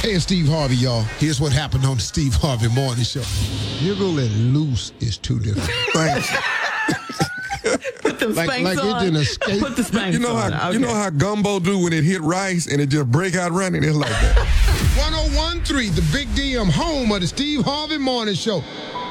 Hey, it's Steve Harvey, y'all. Here's what happened on the Steve Harvey Morning Show. Jiggle and loose is two different things. Put them Spanx on. It didn't escape. Put the Spanx on. You know how gumbo do when it hit rice and it just break out running? It's like that. 1013, the Big DM, home of the Steve Harvey Morning Show.